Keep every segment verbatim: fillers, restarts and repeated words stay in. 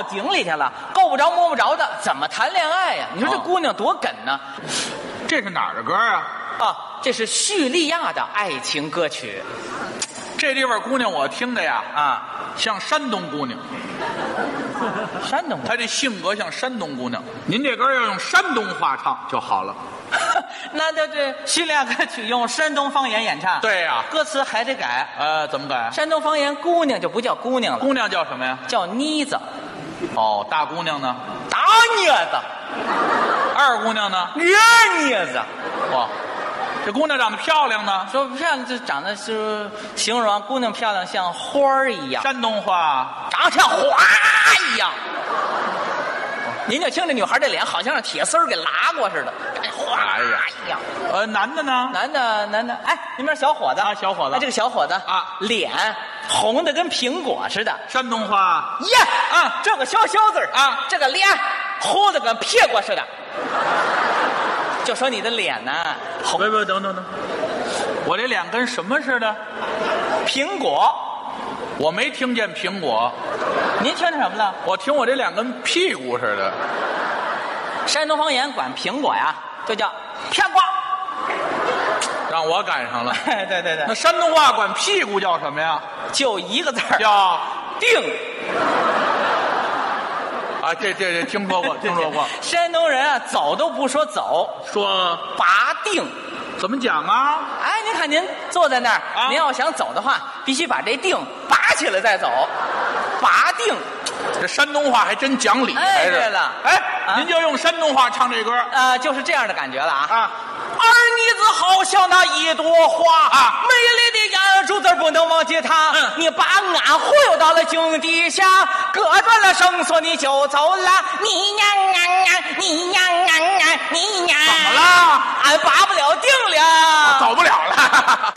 井里去了，够不着摸不着的，怎么谈恋爱呀？你说这哦姑娘多梗呢？ 这是哪儿的歌啊？ 啊，这是叙利亚的爱情歌曲这地方姑娘我听的呀， 啊， 像山东姑娘， 山东她这性格像山东姑娘。您这歌要用山东话唱就好了。 那这这叙利亚歌曲用山东方言演唱， 对呀、 歌词还得改。 呃，怎么改？ 山东方言姑娘就不叫姑娘了， 姑娘叫什么呀？ 叫妮子、 哦，大姑娘呢？ 大妮子、 二姑娘呢？ 二妮子。 哇，这姑娘长得漂亮呢。 说漂亮，这长得是形容姑娘漂亮像花儿一样， 山东话长得像花一样。您就听这女孩这脸，好像是铁丝儿给拉过似的，哎花一样。 呃，男的呢？ 男的，男的，哎，那边小伙子啊小伙子哎，这个小伙子啊脸红的跟苹果似的。 山东话耶啊，这个小小子儿啊这个脸红的跟屁股似的。就说你的脸呢，红别别，等等等，我这脸跟什么似的？ 苹果。 我没听见苹果， 您听见什么了？ 我听我这脸跟屁股似的。 山东方言管苹果呀，就叫骗瓜。 让我赶上了。 对对对那，山东话管屁股叫什么呀？ 就一个字儿， 叫定。 啊，这这这听说过，听说过。 山东人啊，走都不说走， 说拔定。 怎么讲啊？ 哎，您看您坐在那儿， 啊您要想走的话，必须把这定拔起来再走，拔定。 这山东话还真讲理。 哎还是对了哎， 啊您就用山东话唱这歌呃，就是这样的感觉了啊。 啊。 二妮子好像那一朵花啊美丽的眼珠子不能忘记她。 嗯你把俺忽悠到了井底下，割断了绳索你就走了。你呀呀呀，你呀呀呀，你呀。 怎么了？ 俺拔不了定了。 走不了了。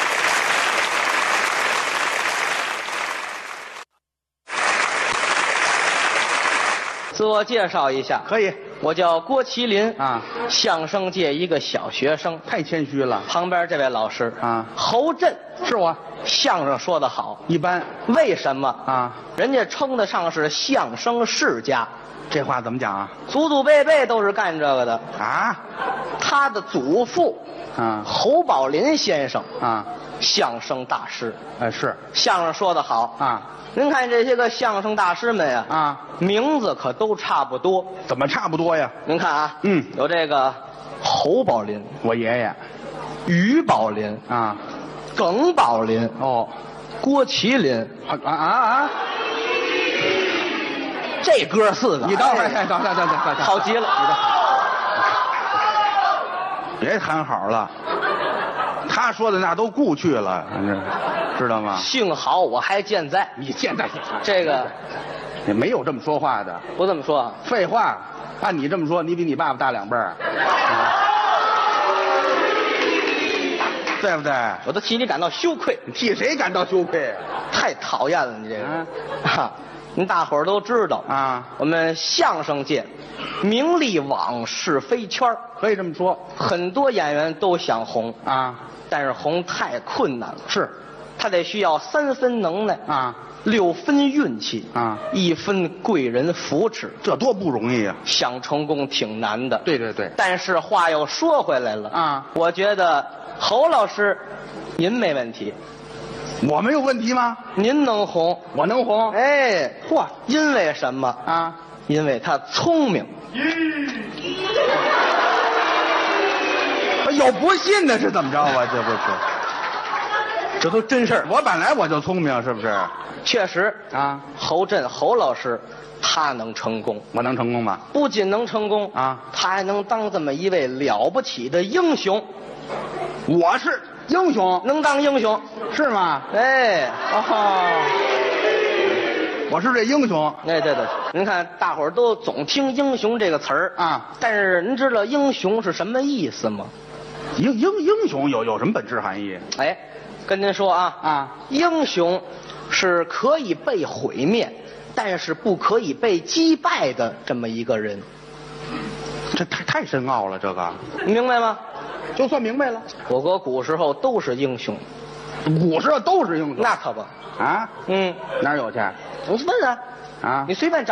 自我介绍一下， 可以我叫郭麒麟啊， 相声界一个小学生。 太谦虚了旁边这位老师啊侯震是我相声说得好， 一般为什么啊， 人家称得上是相声世家， 这话怎么讲啊？ 祖祖辈辈都是干这个的。 啊他的祖父啊侯宝林先生啊， 相声大师， 呃是相声说得好啊。 您看这些个相声大师们呀， 啊， 名字可都差不多。 怎么差不多呀？ 您看啊， 嗯有这个侯宝林、 我爷爷于宝林、 啊， 耿宝林、 哦郭麒麟， 啊啊啊啊！ 这哥四个， 你等会儿， 哎哎，等等等等等， 好极了。 别喊好了，他说的那都故去了，知道吗？ 幸好我还健在。 你现在这个也没有这么说话的， 不这么说， 废话，按你这么说，你比你爸爸大两辈儿，对不对？ 我都替你感到羞愧， 你替谁感到羞愧太讨厌了，你这个。 啊啊，您大伙儿都知道啊？ 我们相声界名利网是非圈儿可以这么说很多演员都想红， 啊， 但是红太困难了。 是他得需要三分能耐啊， 六分运气啊， 一分贵人扶持， 这多不容易啊！ 想成功挺难的。 对对对， 但是话又说回来了啊， 我觉得侯老师，您没问题， 我没有问题吗？ 您能红。 我能红？ 哎， 嚯因为什么？ 啊！ 因为他聪明。 有不信的是怎么着啊？这不是， 这都真事儿。 我本来我就聪明，是不是？ 确实啊， 侯震侯老师他能成功， 我能成功吗？ 不仅能成功啊， 他还能当这么一位了不起的英雄。 我是英雄， 能当英雄是吗？ 哎哦，我是这英雄。 哎，对对，您看大伙儿都总听英雄这个词儿啊， 但是您知道英雄是什么意思吗？ 英英英雄有有什么本质含义？ 哎，跟您说啊啊， 英雄是可以被毁灭，但是不可以被击败的这么一个人， 这太太深奥了，这个你明白吗？ 就算明白了。 我国古时候都是英雄， 古时候都是英雄， 那可不。 啊， 嗯， 哪儿有去？ 我问啊， 啊你随便找。